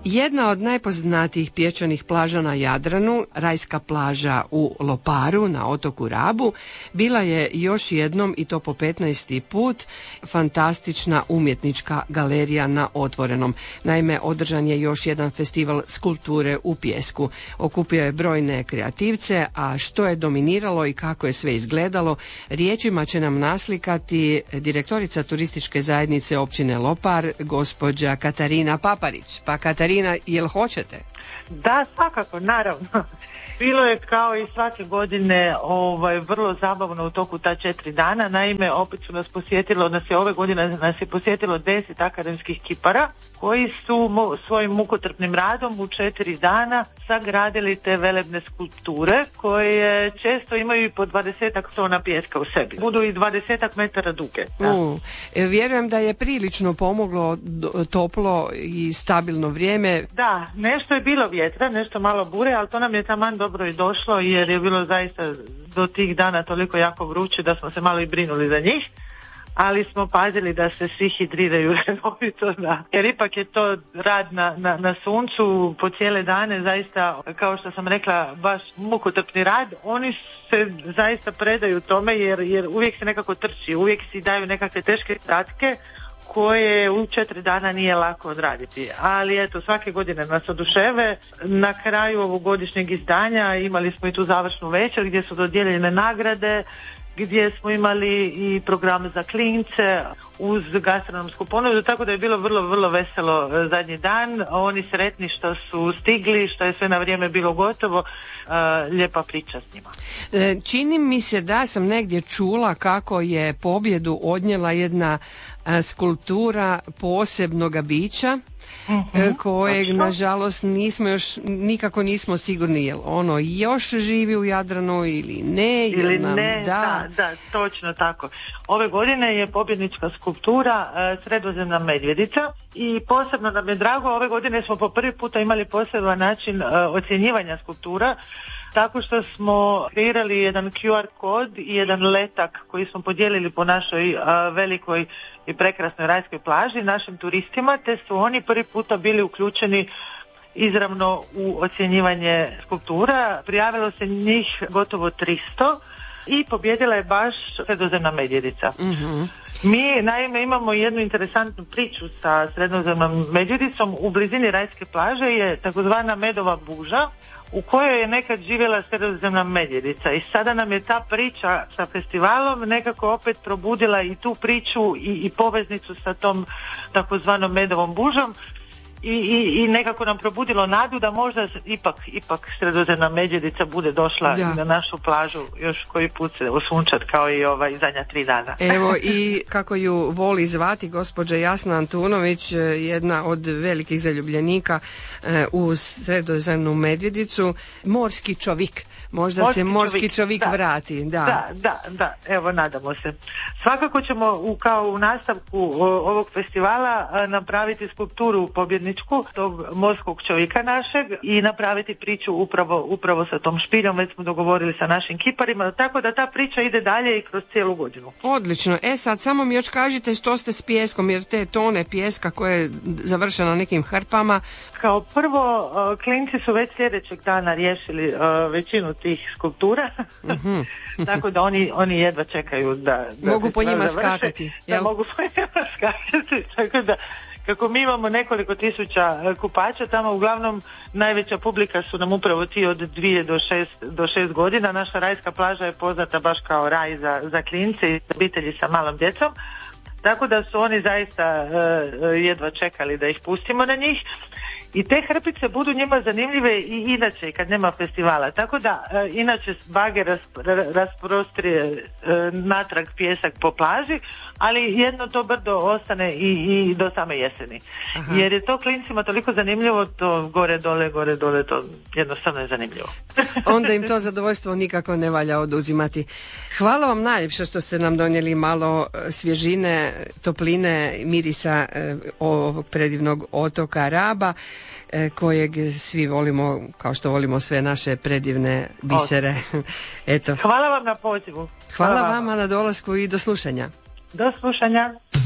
Jedna od najpoznatijih pješčanih plaža na Jadranu, rajska plaža u Loparu na otoku Rabu, bila je još jednom, i to po 15. put, fantastična umjetnička galerija na otvorenom. Naime, održan je još jedan festival skulpture u pijesku. Okupio je brojne kreativce, a što je dominiralo i kako je sve izgledalo, riječima će nam naslikati direktorica turističke zajednice općine Lopar, gospođa Katarina Paparić. Pa Katarina, jel hoćete? Da, svakako, naravno. Bilo je kao i svake godine vrlo zabavno u toku ta 4 dana. Naime, opet su nas posjetilo, ove godine nas je posjetilo 10 akademskih kipara koji su svojim mukotrpnim radom u 4 dana sagradili te velebne skulpture koje često imaju i po 20 tona pijeska u sebi. Budu i 20 metara duge. Vjerujem da je prilično pomoglo toplo i stabilno vrijeme. Da, nešto je bilo vjetra, nešto malo bure, ali to nam je taman dobro i došlo jer je bilo zaista do tih dana toliko jako vruće da smo se malo i brinuli za njih. Ali smo pazili da se svi hidriraju redovito, jer ipak je to rad na suncu po cijele dane, zaista, kao što sam rekla, baš mukotrpni rad. Oni se zaista predaju tome jer uvijek se nekako trči, uvijek si daju nekakve teške zadatke koje u 4 dana nije lako odraditi. Ali eto, svake godine nas oduševe. Na kraju ovogodišnjeg izdanja imali smo i tu završnu večer gdje su dodijeljene nagrade, gdje smo imali i programe za klince uz gastronomsku ponudu, tako da je bilo vrlo, vrlo veselo zadnji dan. Oni sretni što su stigli, što je sve na vrijeme bilo gotovo, lijepa priča s njima. Čini mi se da sam negdje čula kako je pobjedu odnijela jedna skulptura posebnoga bića, kojeg nažalost nikako nismo sigurni jel ono još živi u Jadranu ili ne. Ili ne, da, točno tako. Ove godine je pobjednička skulptura Sredozemna medvjedica i posebno nam je drago, ove godine smo po prvi puta imali poseban način ocjenjivanja skulptura, tako što smo kreirali jedan QR kod i jedan letak koji smo podijelili po našoj velikoj i prekrasnoj rajskoj plaži našim turistima, te su oni prvi puta bili uključeni izravno u ocjenjivanje skulptura. Prijavilo se njih gotovo 300 i pobjedila je baš Sredozemna medvjedica. Mi naime imamo jednu interesantnu priču sa Sredozemnom medvjedicom. U blizini rajske plaže je takozvana medova buža u kojoj je nekad živjela Sredozemna medvjedica i sada nam je ta priča sa festivalom nekako opet probudila i tu priču i poveznicu sa tom takozvanom medovom bužom i nekako nam probudilo nadu da možda ipak Sredozemna medvjedica bude došla na našu plažu još koji put se osunčat kao i zadnja 3 dana. Evo i kako ju voli zvati gospođa Jasna Antunović, jedna od velikih zaljubljenika u Sredozemnu medvjedicu, morski čovjek. Možda se morski čovjek vrati. Da, evo nadamo se. Svakako ćemo kao u nastavku ovog festivala napraviti skulpturu pobjedničku tog morskog čovjeka našeg i napraviti priču upravo sa tom špiljom, već smo dogovorili sa našim kiparima, tako da ta priča ide dalje i kroz cijelu godinu. Odlično. Sad samo mi još kažite što ste s pijeskom, jer te tone pijeska koje završe na nekim hrpama. Kao prvo, klinci su već sljedećeg dana riješili većinu tih skulptura, tako da oni jedva čekaju da mogu po njima skakati. Da mogu po njima skakati, tako da kako mi imamo nekoliko tisuća kupača, tamo uglavnom najveća publika su nam upravo ti od 2 do 6 godina. Naša rajska plaža je poznata baš kao raj za klince i obitelji sa malom djecom, tako da su oni zaista jedva čekali da ih pustimo na njih. I te hrpice budu njima zanimljive i inače kad nema festivala. Tako da inače bager rasprostrije natrag pijesak po plaži, ali jedno to brdo ostane i do same jeseni. Aha. Jer je to klincima toliko zanimljivo, to gore dole, to jednostavno je zanimljivo. Onda im to zadovoljstvo nikako ne valja oduzimati. Hvala vam najljepše što ste nam donijeli malo svježine, topline, mirisa ovog predivnog otoka Raba, kojeg svi volimo kao što volimo sve naše predivne bisere. Eto. Hvala vam na pozivu. Hvala vama na dolasku i do slušanja. Do slušanja.